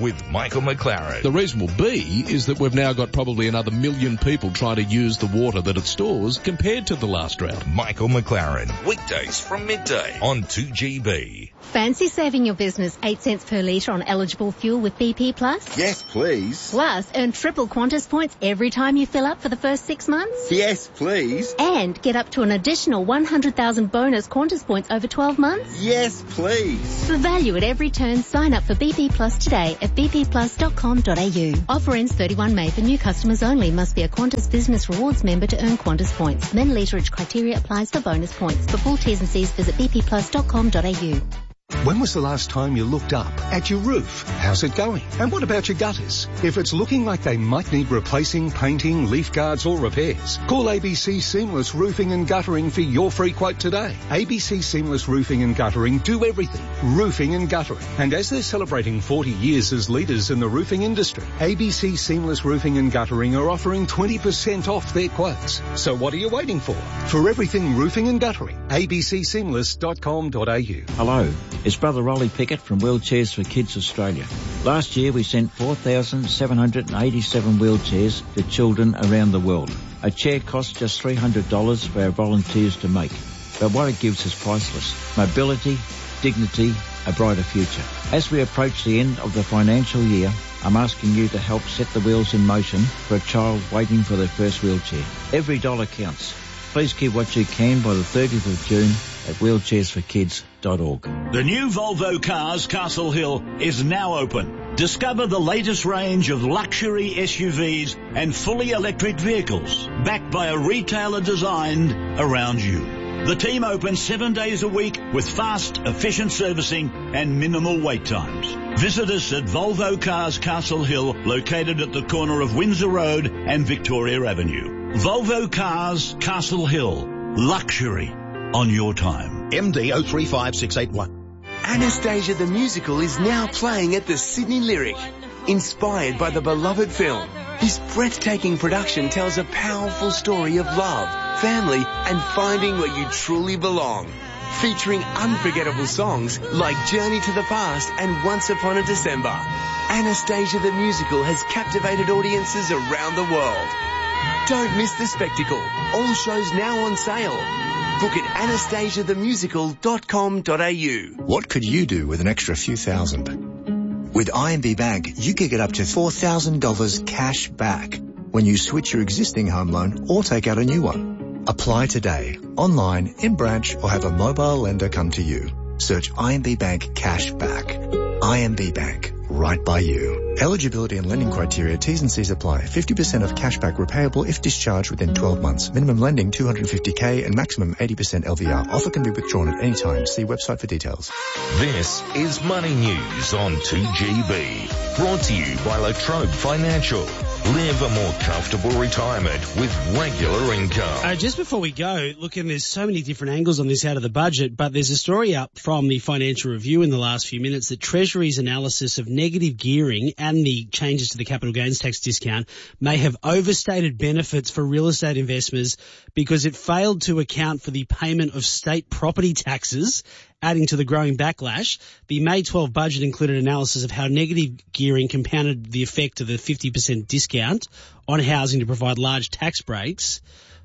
with Michael McLaren. The reason will be is that we've now got probably another million people trying to use the water that it stores compared to the last drought. Michael McLaren, weekdays from midday on two G B. Fancy saving your business eight cents per litre on eligible fuel with B P Plus? Yes, please. Plus, earn triple Qantas points every time you fill up for the first six months? Yes, please. And get up to an additional one hundred thousand bonus Qantas points over twelve months? Yes, please. For value at every turn, sign up for B P Plus today at b p plus dot com dot a u. Offer ends thirty-first of May for new customers only. Must be a Qantas Business Rewards member to earn Qantas points. Then literage criteria applies for bonus points. For full T's and C's, visit b p plus dot com dot a u. When was the last time you looked up at your roof? How's it going? And what about your gutters? If it's looking like they might need replacing, painting, leaf guards or repairs, call A B C Seamless Roofing and Guttering for your free quote today. A B C Seamless Roofing and Guttering do everything. Roofing and guttering. And as they're celebrating forty years as leaders in the roofing industry, A B C Seamless Roofing and Guttering are offering twenty percent off their quotes. So what are you waiting for? For everything roofing and guttering, a b c seamless dot com dot a u. Hello. It's Brother Rolly Pickett from Wheelchairs for Kids Australia. Last year we sent four thousand seven hundred eighty-seven wheelchairs to children around the world. A chair costs just three hundred dollars for our volunteers to make. But what it gives is priceless. Mobility, dignity, a brighter future. As we approach the end of the financial year, I'm asking you to help set the wheels in motion for a child waiting for their first wheelchair. Every dollar counts. Please give what you can by the thirtieth of June at wheelchairs for kids dot org. The new Volvo Cars Castle Hill is now open. Discover the latest range of luxury S U Vs and fully electric vehicles, backed by a retailer designed around you. The team opens seven days a week with fast, efficient servicing and minimal wait times. Visit us at Volvo Cars Castle Hill, located at the corner of Windsor Road and Victoria Avenue. Volvo Cars Castle Hill. Luxury on your time. M D oh three five six eight one. Anastasia the Musical is now playing at the Sydney Lyric. Inspired by the beloved film, this breathtaking production tells a powerful story of love, family, and finding where you truly belong. Featuring unforgettable songs like Journey to the Past and Once Upon a December. Anastasia the Musical has captivated audiences around the world. Don't miss the spectacle. All shows now on sale. Book at anastasia the musical dot com dot a u. What could you do with an extra few thousand? With I M B Bank, you could get up to four thousand dollars cash back when you switch your existing home loan or take out a new one. Apply today, online, in branch, or have a mobile lender come to you. Search I M B Bank Cash Back. I M B Bank, right by you. Eligibility and lending criteria, T's and C's apply. fifty percent of cashback repayable if discharged within twelve months. Minimum lending two hundred fifty thousand and maximum eighty percent L V R. Offer can be withdrawn at any time. See website for details. This is Money News on two G B. Brought to you by Latrobe Financial. Live a more comfortable retirement with regular income. Uh, just before we go, look, and there's so many different angles on this out of the budget, but there's a story up from the Financial Review in the last few minutes that Treasury's analysis of negative gearing and the changes to the capital gains tax discount may have overstated benefits for real estate investors because it failed to account for the payment of state property taxes, adding to the growing backlash. The May twelfth budget included analysis of how negative gearing compounded the effect of the fifty percent discount on housing to provide large tax breaks.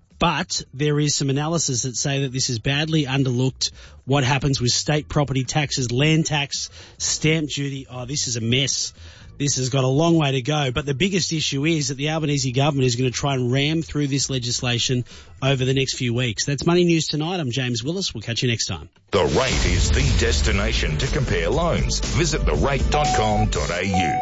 But there is some analysis that say that this is badly underlooked. What happens with state property taxes, land tax, stamp duty? Oh, this is a mess. This has got a long way to go. But the biggest issue is that the Albanese government is going to try and ram through this legislation over the next few weeks. That's Money News Tonight. I'm James Willis. We'll catch you next time. The Rate is the destination to compare loans. Visit the rate dot com dot a u.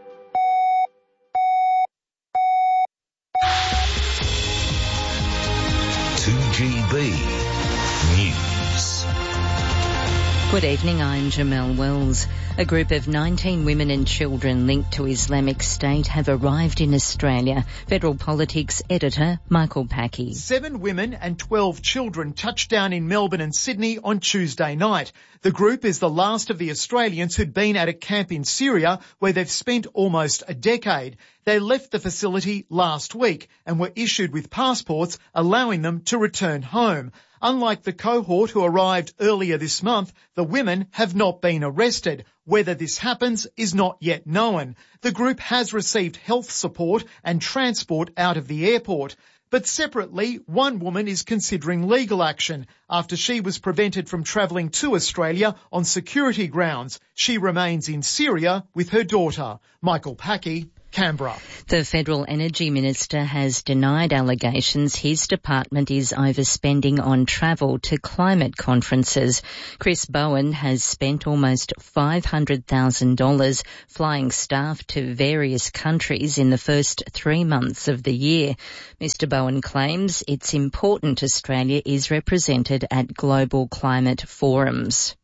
two G B News. Good evening, I'm Jamelle Wells. A group of nineteen women and children linked to Islamic State have arrived in Australia. Federal Politics editor Michael Packy. Seven women and twelve children touched down in Melbourne and Sydney on Tuesday night. The group is the last of the Australians who'd been at a camp in Syria where they've spent almost a decade. They left the facility last week and were issued with passports allowing them to return home. Unlike the cohort who arrived earlier this month, the women have not been arrested. Whether this happens is not yet known. The group has received health support and transport out of the airport. But separately, one woman is considering legal action after she was prevented from travelling to Australia on security grounds. She remains in Syria with her daughter. Michael Packey, Canberra. The Federal Energy Minister has denied allegations his department is overspending on travel to climate conferences. Chris Bowen has spent almost five hundred thousand dollars flying staff to various countries in the first three months of the year. Mister Bowen claims it's important Australia is represented at global climate forums.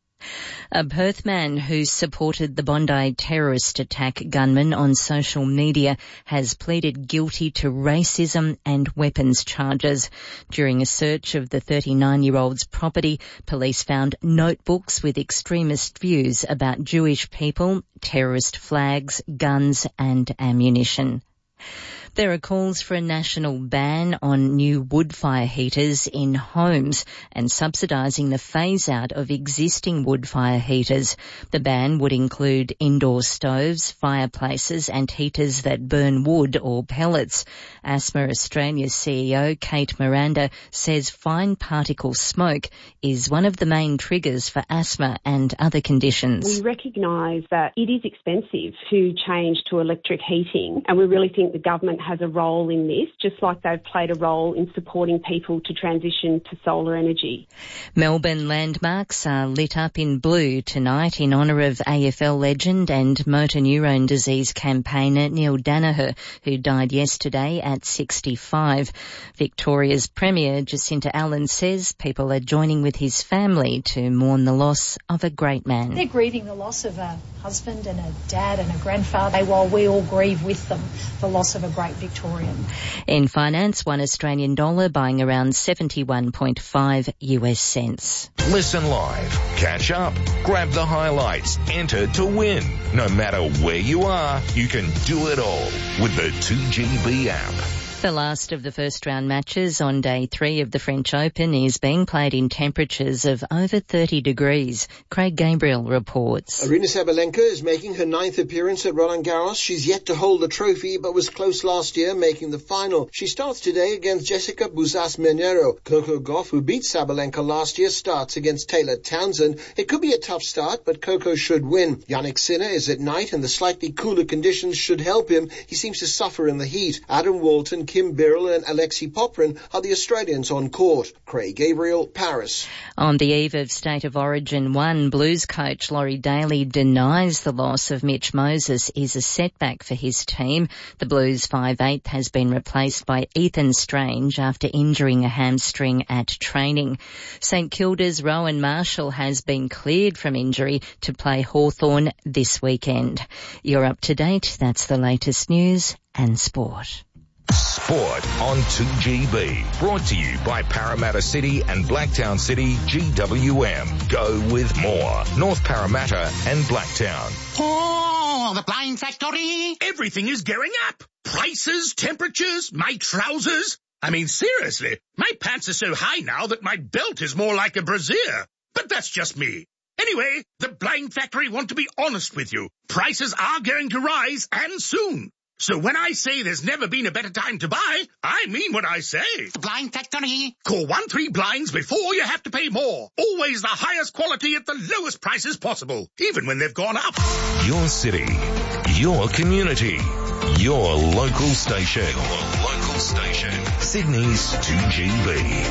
A Perth man who supported the Bondi terrorist attack gunman on social media has pleaded guilty to racism and weapons charges. During a search of the thirty-nine-year-old's property, police found notebooks with extremist views about Jewish people, terrorist flags, guns and ammunition. There are calls for a national ban on new wood fire heaters in homes and subsidising the phase-out of existing wood fire heaters. The ban would include indoor stoves, fireplaces and heaters that burn wood or pellets. Asthma Australia's C E O, Kate Miranda, says fine particle smoke is one of the main triggers for asthma and other conditions. We recognise that it is expensive to change to electric heating, and we really think the government has a role in this, just like they've played a role in supporting people to transition to solar energy. Melbourne landmarks are lit up in blue tonight in honour of A F L legend and motor neurone disease campaigner Neil Danaher, who died yesterday at sixty-five. Victoria's Premier Jacinta Allen says people are joining with his family to mourn the loss of a great man. They're grieving the loss of a husband and a dad and a grandfather, while we all grieve with them the loss of a great Victorian. In finance, one Australian dollar buying around seventy-one point five U S cents. Listen live, catch up, grab the highlights, enter to win. No matter where you are, you can do it all with the two G B app. The last of the first round matches on day three of the French Open is being played in temperatures of over thirty degrees. Craig Gabriel reports. Aryna Sabalenka is making her ninth appearance at Roland Garros. She's yet to hold the trophy, but was close last year, making the final. She starts today against Jessica Bouzas-Menero. Coco Gauff, who beat Sabalenka last year, starts against Taylor Townsend. It could be a tough start, but Coco should win. Yannick Sinner is at night, and the slightly cooler conditions should help him. He seems to suffer in the heat. Adam Walton, Kim Birrell and Alexei Poprin are the Australians on court. Craig Gabriel, Paris. On the eve of State of Origin one, Blues coach Laurie Daly denies the loss of Mitch Moses is a setback for his team. The Blues five eighth has been replaced by Ethan Strange after injuring a hamstring at training. St Kilda's Rowan Marshall has been cleared from injury to play Hawthorn this weekend. You're up to date. That's the latest news and sport. Sport on two G B. Brought to you by Parramatta City and Blacktown City G W M. Go with more. North Parramatta and Blacktown. Oh, the Blind Factory. Everything is going up. Prices, temperatures, my trousers. I mean, seriously, my pants are so high now that my belt is more like a brassiere. But that's just me. Anyway, the Blind Factory want to be honest with you. Prices are going to rise, and soon. So when I say there's never been a better time to buy, I mean what I say. The Blind Factory. Call one three blinds before you have to pay more. Always the highest quality at the lowest prices possible, even when they've gone up. Your city, your community, your local station. Your local station. Sydney's two G B.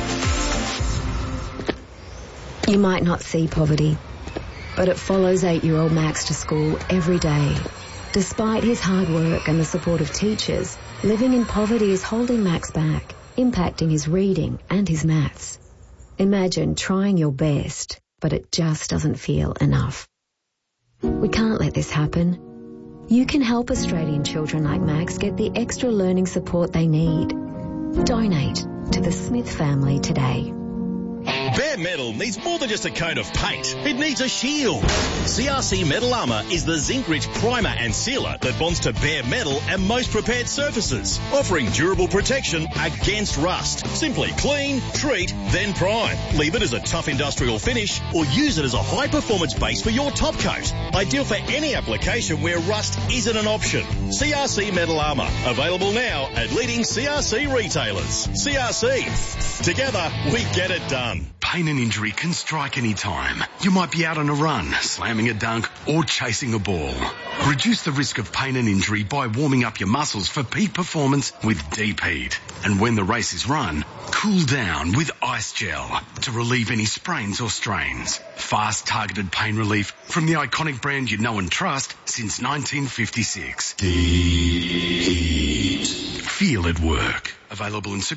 You might not see poverty, but it follows eight-year-old Max to school every day. Despite his hard work and the support of teachers, living in poverty is holding Max back, impacting his reading and his maths. Imagine trying your best, but it just doesn't feel enough. We can't let this happen. You can help Australian children like Max get the extra learning support they need. Donate to the Smith family today. Bare Metal needs more than just a coat of paint. It needs a shield. C R C Metal Armour is the zinc-rich primer and sealer that bonds to bare metal and most prepared surfaces, offering durable protection against rust. Simply clean, treat, then prime. Leave it as a tough industrial finish or use it as a high-performance base for your top coat. Ideal for any application where rust isn't an option. C R C Metal Armour. Available now at leading C R C retailers. C R C. Together, we get it done. Pain and injury can strike any time. You might be out on a run, slamming a dunk, or chasing a ball. Reduce the risk of pain and injury by warming up your muscles for peak performance with Deep Heat. And when the race is run, cool down with Ice Gel to relieve any sprains or strains. Fast, targeted pain relief from the iconic brand you know and trust since nineteen fifty-six. Deep Heat. Feel it work. Available in super